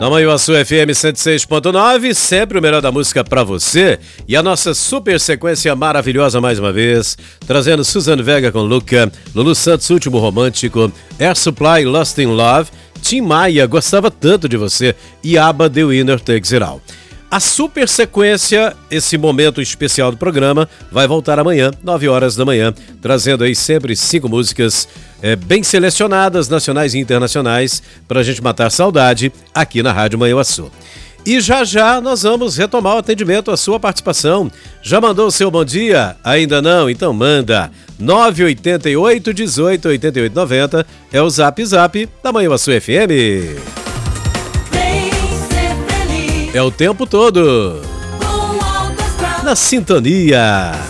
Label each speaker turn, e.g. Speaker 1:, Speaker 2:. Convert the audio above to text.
Speaker 1: Na Manhuaçu FM 106.9, sempre o melhor da música pra você. E a nossa super sequência maravilhosa mais uma vez, trazendo Suzane Vega com Luca, Lulu Santos, Último Romântico, Air Supply, Lost in Love, Tim Maia, Gostava Tanto de Você e ABBA, The Winner Takes It All. A super sequência, esse momento especial do programa, vai voltar amanhã, 9 horas da manhã, trazendo aí sempre 5 músicas bem selecionadas, nacionais e internacionais, para a gente matar saudade aqui na Rádio Manhuaçu. E já já nós vamos retomar o atendimento, a sua participação. Já mandou o seu bom dia? Ainda não? Então manda. 988 18 88 90 é o Zap Zap da Manhuaçu FM. É o tempo todo na sintonia.